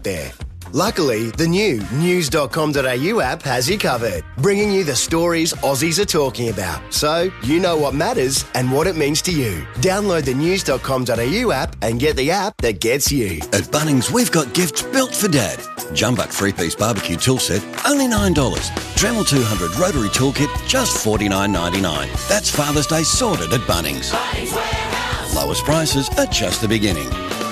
there. Luckily, the new news.com.au app has you covered, bringing you the stories Aussies are talking about, so you know what matters and what it means to you. Download the news.com.au app and get the app that gets you. At Bunnings, we've got gifts built for Dad. Jumbuck 3-piece barbecue tool set, only $9. Dremel 200 rotary toolkit, just $49.99. That's Father's Day sorted at Bunnings. Bunnings Warehouse. Lowest prices are just the beginning.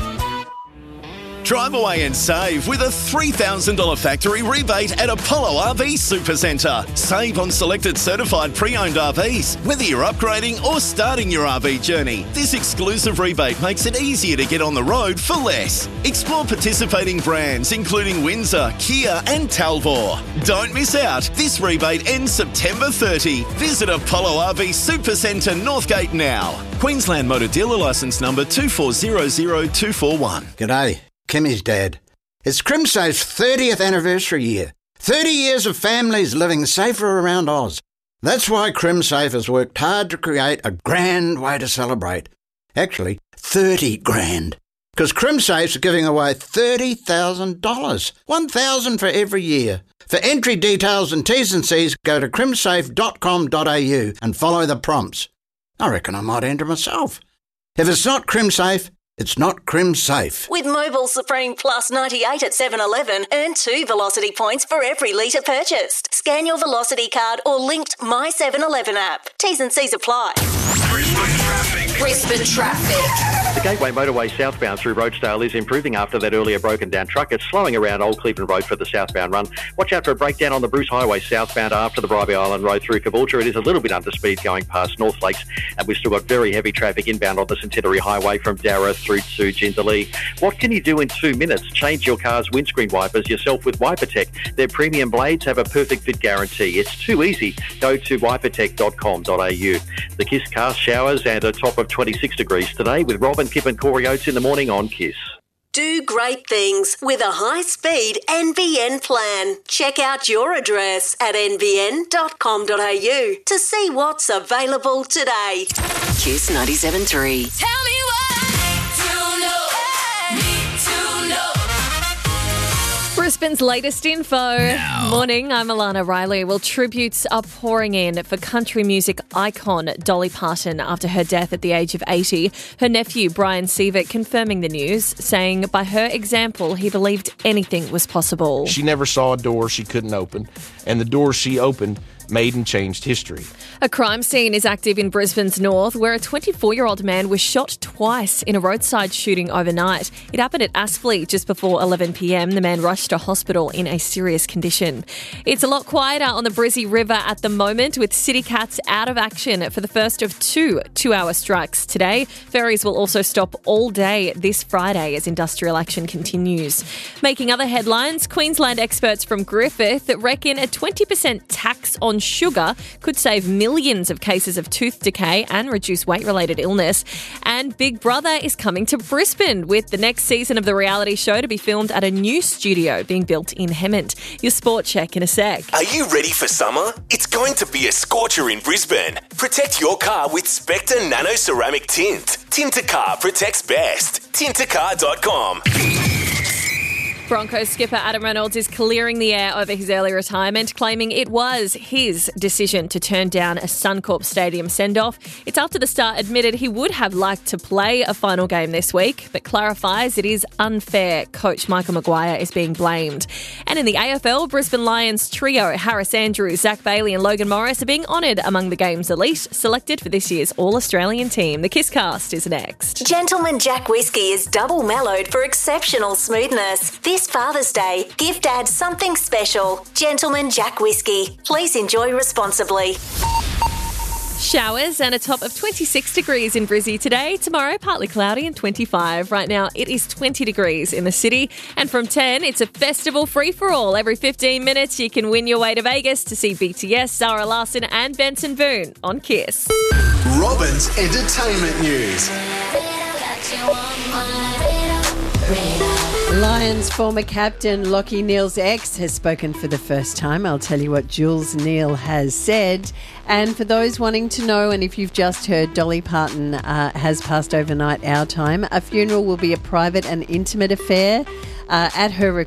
Drive away and save with a $3,000 factory rebate at Apollo RV Supercentre. Save on selected certified pre-owned RVs, whether you're upgrading or starting your RV journey. This exclusive rebate makes it easier to get on the road for less. Explore participating brands including Windsor, Kia and Talvor. Don't miss out. This rebate ends September 30. Visit Apollo RV Supercentre Northgate now. Queensland Motor Dealer Licence number 2400241. G'day. Kimmy's dad. It's CrimSafe's 30th anniversary year. 30 years of families living safer around Oz. That's why CrimSafe has worked hard to create a grand way to celebrate. Actually, 30 grand. Because CrimSafe's giving away $30,000. $1,000 for every year. For entry details and T's and C's, go to crimsafe.com.au and follow the prompts. I reckon I might enter myself. If it's not CrimSafe, it's not CrimSafe. With Mobil Supreme Plus 98 at 7-Eleven, earn 2 Velocity points for every litre purchased. Scan your Velocity card or linked My 7-Eleven app. T's and C's apply. Brisbane traffic. The Gateway motorway southbound through Rochedale is improving after that earlier broken down truck. It's slowing around Old Cleveland Road for the southbound run. Watch out for a breakdown on the Bruce Highway southbound after the Bribie Island Road through Caboolture. It is a little bit under speed going past North Lakes, and we've still got very heavy traffic inbound on the Centenary Highway from Darra through to Jindalee. What can you do in 2 minutes? Change your car's windscreen wipers yourself with WiperTech. Their premium blades have a perfect fit guarantee. It's too easy. Go to wipertech.com.au. The Kiss car showers and a top of 26 degrees today with Robin, Kip and Corey Oates in the morning on Kiss. Do great things with a high-speed NBN plan. Check out your address at nbn.com.au to see what's available today. Kiss 97.3. Tell me what to know. Need to know. Brisbane's latest info. Now. Morning, I'm Alana Riley. Well, tributes are pouring in for country music icon Dolly Parton after her death at the age of 80. Her nephew, Brian Sievert, confirming the news, saying by her example, he believed anything was possible. She never saw a door she couldn't open, and the doors she opened made and changed history. A crime scene is active in Brisbane's north, where a 24-year-old man was shot twice in a roadside shooting overnight. It happened at Aspley just before 11 p.m. The man rushed to hospital in a serious condition. It's a lot quieter on the Brizzy River at the moment, with City Cats out of action for the first of two-hour strikes today. Ferries will also stop all day this Friday as industrial action continues. Making other headlines, Queensland experts from Griffith reckon a 20% tax on sugar could save millions of cases of tooth decay and reduce weight-related illness. And Big Brother is coming to Brisbane, with the next season of the reality show to be filmed at a new studio being built in Hemmant. Your sport check in a sec. Are you ready for summer? It's going to be a scorcher in Brisbane. Protect your car with Spectre Nano Ceramic Tint. Tint a car protects best. Tintacar.com. Broncos skipper Adam Reynolds is clearing the air over his early retirement, claiming it was his decision to turn down a Suncorp Stadium send-off. It's after the star admitted he would have liked to play a final game this week, but clarifies it is unfair. Coach Michael Maguire is being blamed. And in the AFL, Brisbane Lions trio Harris Andrews, Zach Bailey and Logan Morris are being honoured among the game's elite, selected for this year's All-Australian team. The Kisscast is next. Gentleman Jack Whiskey is double mellowed for exceptional smoothness. This Father's Day, give Dad something special. Gentleman Jack Whiskey. Please enjoy responsibly. Showers and a top of 26 degrees in Brizzy today. Tomorrow, partly cloudy and 25. Right now, it is 20 degrees in the city. And from 10, it's a festival free-for-all. Every 15 minutes, you can win your way to Vegas to see BTS, Zara Larsson and Benson Boone on Kiss. Robin's Entertainment News. Lions former captain Lockie Neal's ex has spoken for the first time. I'll tell you what Jules Neal has said. And for those wanting to know, and if you've just heard, Dolly Parton has passed overnight our time. A funeral will be a private and intimate affair. at her